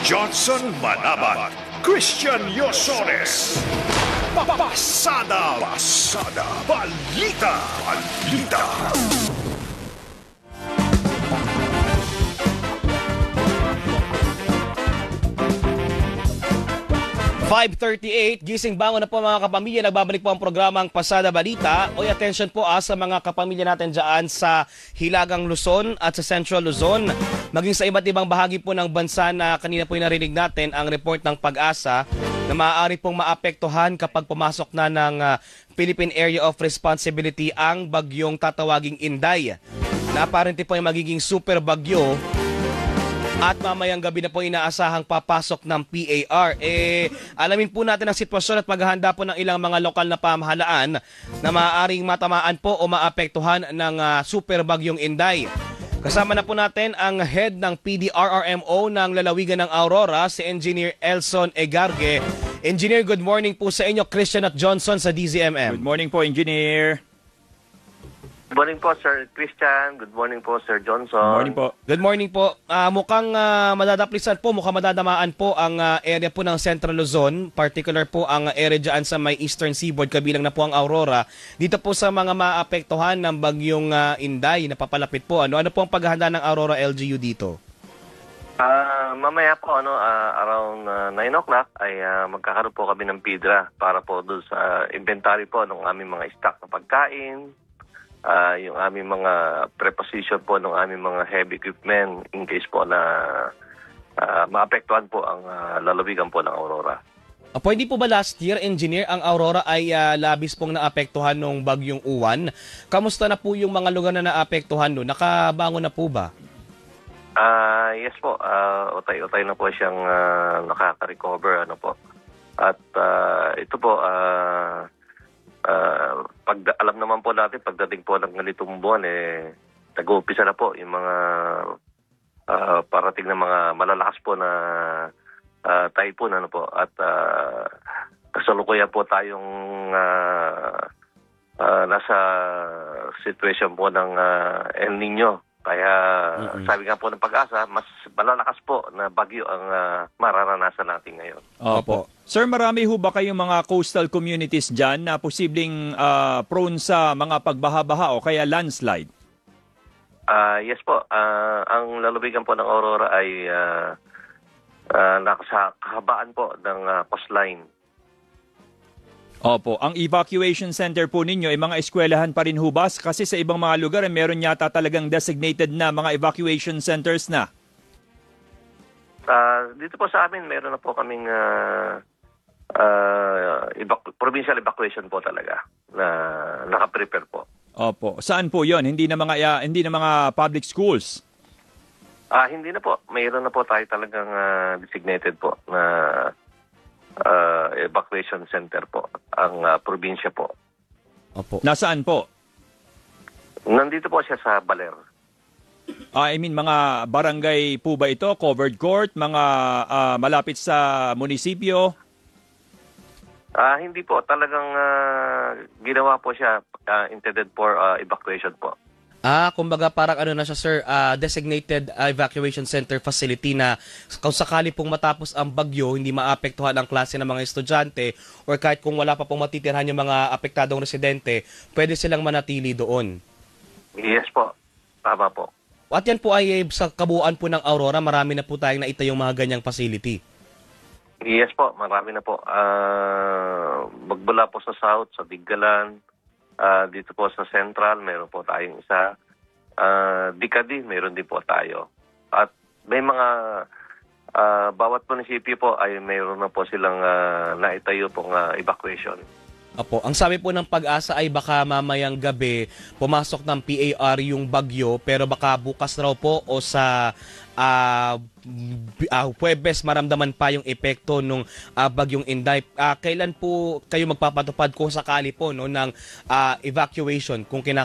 Johnson Manabat, Christian Yosores. Pasada Balita. 5:38, gising bangon na po mga kapamilya. Nagbabalik po ang programang Pasada Balita. Oy, attention po sa mga kapamilya natin dyan sa Hilagang Luzon at sa Central Luzon. Maging sa iba't ibang bahagi po ng bansa na kanina po narinig natin ang report ng Pag-asa na maaari pong maapektuhan kapag pumasok na ng Philippine Area of Responsibility ang bagyong tatawaging Inday. Na apparently po ay magiging super bagyo. At mamayang gabi na po inaasahang papasok ng PAR. Alamin po natin ang sitwasyon at paghahanda po ng ilang mga lokal na pamahalaan na maaaring matamaan po o maapektuhan ng super bagyong Inday. Kasama na po natin ang head ng PDRRMO ng lalawigan ng Aurora, si Engineer Elson Egarge. Engineer, good morning po sa inyo. Christian at Johnson sa DZMM. Good morning po, Engineer. Good morning po, Sir Christian. Good morning po, Sir Johnson. Good morning po. Good morning po. Mukhang madadaplisan po, mukhang madadamaan po ang area po ng Central Luzon, particular po ang area dyan sa may Eastern Seaboard, kabilang na po ang Aurora. Dito po sa mga maapektuhan ng bagyong Inday na papalapit po. Ano po ang paghahanda ng Aurora LGU dito? Mamaya po, around 9 o'clock ay magkakaroon po kami ng PIDRA para po doon sa inventory po ng aming mga stock na pagkain, yung aming mga preposition po ng aming mga heavy equipment in case po na maapektuhan po ang lalawigan po ng Aurora. Hindi po ba last year, Engineer, ang Aurora ay labis pong naapektuhan ng bagyong Uwan? Kamusta na po yung mga lugar na naapektuhan doon? Nakabangon na po ba? Yes po, utay-utay na po siyang nakaka-recover. Po. At ito po, alam naman po natin, pagdating po ng ganitong buwan, nag-uumpisa na po yung mga parating na mga malalakas po na typhoon. At kasalukuyan po tayong nasa situation po ng El Nino. Kaya sabi nga po ng Pag-asa, mas malalakas po na bagyo ang mararanasan natin ngayon. Opo. Sir, marami ho ba kayong mga coastal communities dyan na posibleng prone sa mga pagbaha-baha o kaya landslide? Yes po. Ang lalawigan po ng Aurora ay nasa kahabaan po ng coastline. Opo. Ang evacuation center po ninyo ay mga eskwelahan pa rin hubas kasi sa ibang mga lugar ay meron yata talagang designated na mga evacuation centers na. Dito po sa amin, meron na po kaming provincial evacuation po talaga na naka-prepare po. Opo. Saan po 'yon? Hindi na mga public schools. Hindi na po. Mayroon na po tayo talagang designated po na evacuation center po ang probinsya po. Opo. Nasaan po? Nandito po siya sa Baler. I mean, mga barangay po ba ito? Covered court? Mga malapit sa munisipyo? Hindi po. Talagang ginawa po siya intended for evacuation po. Kumbaga parang na siya, sir, designated evacuation center facility na kung sakali pong matapos ang bagyo, hindi maapektuhan ang klase ng mga estudyante or kahit kung wala pa pong matitirhan yung mga apektadong residente, pwede silang manatili doon. Yes po. Tama po. At yan po ay sa kabuuan po ng Aurora, marami na po tayong naitayong mga ganyang facility. Yes po, marami na po. Magbula po sa South, sa Digalan, dito po sa Central, meron po tayong isa. Dicadi, meron din po tayo. At may mga, bawat munisipyo po ay meron na po silang naitayo pong evacuation. Apo, ang sabi po ng Pag-asa ay baka mamayang gabi pumasok ng PAR yung bagyo, pero baka bukas raw po o sa Huwebes maramdaman pa yung epekto ng bagyong Inday. Kailan po kayo magpapatupad kung sakali po ng evacuation kung